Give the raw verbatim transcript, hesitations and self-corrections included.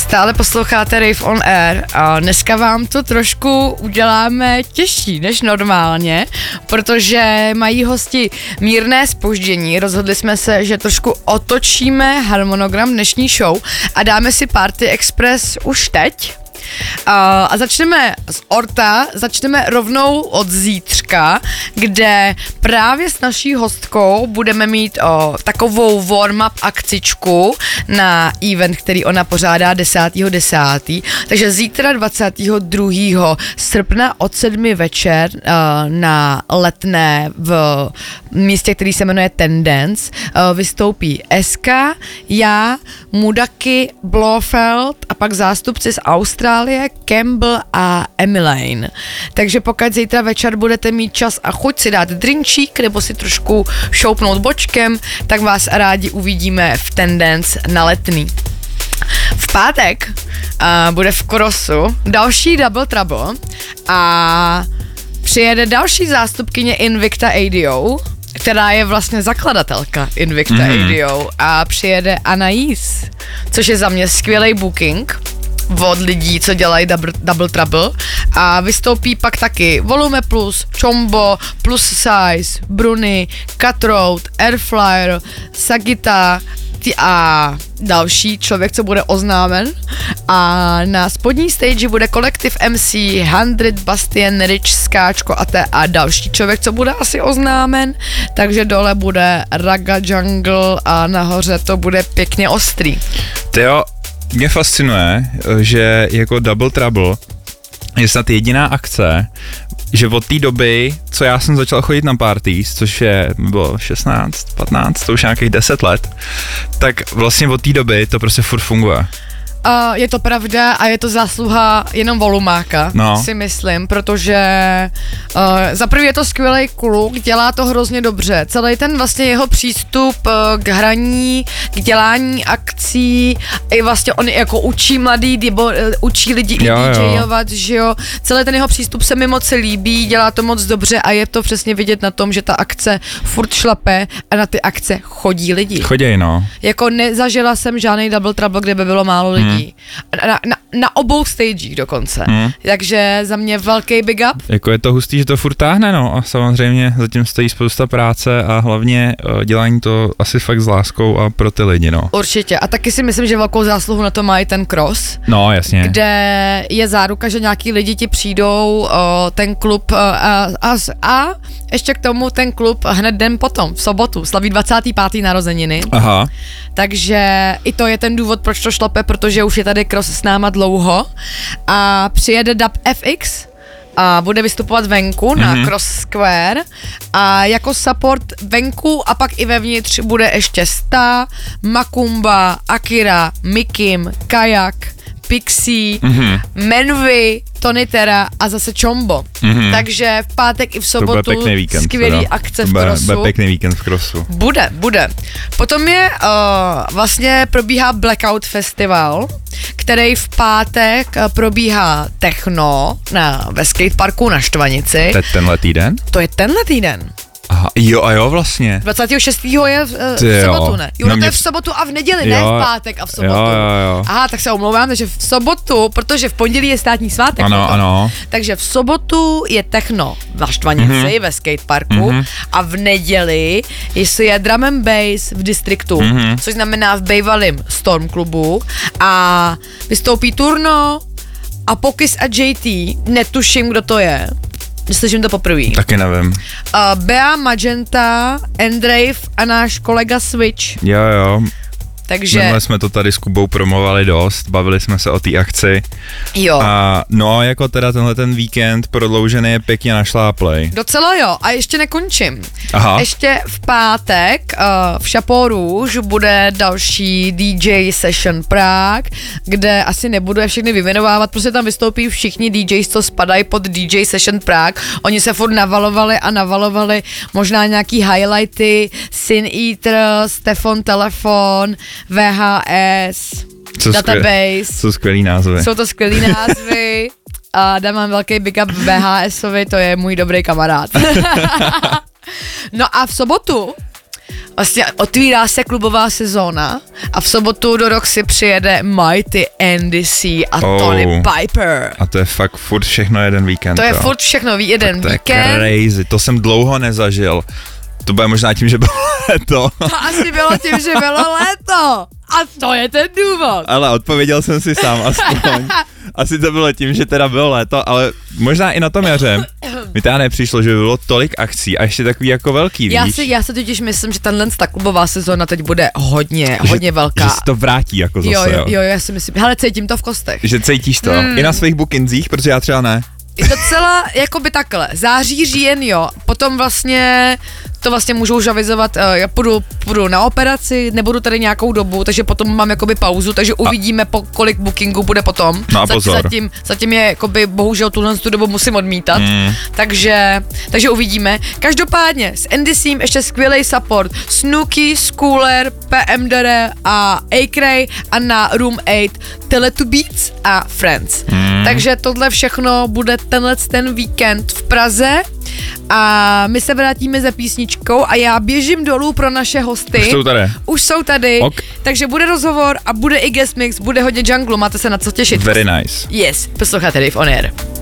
Stále posloucháte Rave on Air a dneska vám to trošku uděláme těžší než normálně, protože mají hosti mírné zpoždění. Rozhodli jsme se, že trošku otočíme harmonogram dnešní show a dáme si Party Express už teď. Uh, a začneme z Orta, začneme rovnou od zítřka, kde právě s naší hostkou budeme mít oh, takovou warm-up akcičku na event, který ona pořádá desátého desátého Takže zítra dvacátého druhého srpna od sedmi večer uh, na Letné v místě, který se jmenuje Tendence, uh, vystoupí Eska, já, Mudaky, Blofeld a pak zástupci z Austrálie, Campbell a Emilane. Takže pokud zítra večer budete mít čas a chuť si dát drinčík nebo si trošku šoupnout bočkem, tak vás rádi uvidíme v Tendence na Letný. V pátek uh, bude v Crossu další Double Trouble a přijede další zástupkyně Invicta A D O, která je vlastně zakladatelka Invicta mm. A D O a přijede Anais, což je za mě skvělý booking od lidí, co dělají double, double Trouble a vystoupí pak taky Volume Plus, Chombo, Plus Size, Bruni, Cutthroat, Airflyer, Sagita a další člověk, co bude oznámen a na spodní stage bude kolektiv M C, Hundred, Bastian, Rich, Skáčko a te a další člověk, co bude asi oznámen, takže dole bude Raga Jungle a nahoře to bude pěkně ostrý. Tyjo, mě fascinuje, že jako Double Trouble je snad jediná akce, že od té doby, co já jsem začal chodit na parties, což je, bylo šestnáct, patnáct, to už nějakých deset let, tak vlastně od té doby to prostě furt funguje. Uh, je to pravda a je to zásluha jenom Volumáka, no. si myslím, protože uh, za prvý je to skvělý kluk, dělá to hrozně dobře. Celý ten vlastně jeho přístup uh, k hraní, k dělání akcí, i vlastně on jako učí mladý, nebo uh, učí lidi jo, i DJovat, že jo. Celý ten jeho přístup se mi moc líbí, dělá to moc dobře a je to přesně vidět na tom, že ta akce furt šlape a na ty akce chodí lidi. Choděj, no. Jako nezažila jsem žádný Double Trouble, kde by bylo málo lidí. Hmm. Na, na, na obou stagech dokonce. Hmm. Takže za mě velký big up. Jako je to hustý, že to furt táhne, no a samozřejmě zatím stojí spousta práce a hlavně uh, dělání to asi fakt s láskou a pro ty lidi, no. Určitě. A taky si myslím, že velkou zásluhu na to má i ten cross. No, jasně. Kde je záruka, že nějaký lidi ti přijdou, uh, ten klub uh, a, a, a ještě k tomu ten klub hned den potom, v sobotu, slaví dvacáté páté narozeniny. Aha. Takže i to je ten důvod, proč to šlape, protože už je tady cross s náma dlouho a přijede Dub F X a bude vystupovat venku mm-hmm. na Cross Square a jako support venku a pak i vevnitř bude ještě Sta, Makumba, Akira, Mikim, Kajak, Pixie, mm-hmm. Menvy, Tony Terra a zase Chombo. Mm-hmm. Takže v pátek i v sobotu víkend, skvělý teda. akce v bude, crossu. Bude pěkný víkend v crossu. Bude, bude. Potom je, uh, vlastně probíhá Blackout Festival, který v pátek uh, probíhá techno na, ve skateparku na Štvanici. To je tenhle týden? To je tenhle týden. Aha, jo a jo vlastně. dvacátého šestého je v, uh, v sobotu, ne? Jo, no to je v sobotu a v neděli, jo, ne v pátek a v sobotu. Jo, jo, jo. Aha, tak se omlouvám, takže v sobotu, protože v pondělí je státní svátek. Ano, ano. Takže v sobotu je techno na Štvanici mm-hmm. ve skateparku mm-hmm. a v neděli je drum and bass v distriktu, mm-hmm. což znamená v bejvalým Storm klubu a vystoupí Turno a Pokis a J T, netuším, kdo to je. Slyším to poprvé. Taky nevím. Uh, Bea, Magenta, Endrave a náš kolega Switch. Jo, jo. Takže... Minule jsme to tady s Kubou promovali dost, bavili jsme se o té akci. Jo. A no, jako teda tenhle ten víkend prodloužený je pěkně našláplej. Docela jo, a ještě nekončím. Aha. Ještě v pátek uh, v Chapeau Rouge bude další D J Session Prague, kde asi nebudu je všechny vyjmenovávat, prostě tam vystoupí všichni D Js, co spadají pod D J Session Prague. Oni se furt navalovali a navalovali možná nějaký highlighty, Sin Eater, Stefan Telefon, V H S, co Database. Jsou skvělý názvy. Jsou to skvělý názvy a dám velký big up V H Sovi, to je můj dobrý kamarád. No a v sobotu vlastně otvírá se klubová sezóna a v sobotu do Roxy přijede Mighty Andy C a Oh. Tony Piper. A to je fakt furt všechno jeden víkend. To je jo. furt všechno jeden To je víkend. crazy, to jsem dlouho nezažil. To bude možná tím, že bylo léto. To asi bylo tím, že bylo léto. A to je ten důvod. Ale odpověděl jsem si sám aspoň. Asi to bylo tím, že teda bylo léto, ale možná i na tom jaře mi teda nepřišlo, že by bylo tolik akcí a ještě takový jako velký, Já víš? si, já si totiž myslím, že tenhle ta klubová sezóna teď bude hodně, hodně velká. Že se to vrátí jako zase, jo, jo, jo. jo, já si myslím, hele, cítím to v kostech. Že cítíš to? Hmm. I na svých bookingzích, protože já třeba ne. Docela jakoby takhle, září, říjen, jo, potom vlastně to vlastně můžou už avizovat, uh, já půjdu, půjdu na operaci, nebudu tady nějakou dobu, takže potom mám jakoby pauzu, takže uvidíme, po kolik bookingů bude potom. No a pozor. Zatím, zatím je jakoby, bohužel tuhle tu dobu musím odmítat, Mm. takže, takže uvidíme. Každopádně s Endysím ještě skvělý support, Snooki, Schooler, P M D R a A-Cray a na Room osm Teletubbies a Friends. Mm. Takže tohle všechno bude tenhle ten víkend v Praze a my se vrátíme za písničkou a já běžím dolů pro naše hosty. Už jsou tady. Už jsou tady, Ok. takže bude rozhovor a bude i guest mix, bude hodně junglu, máte se na co těšit. Very nice. Yes, posloucháte Dave On Air.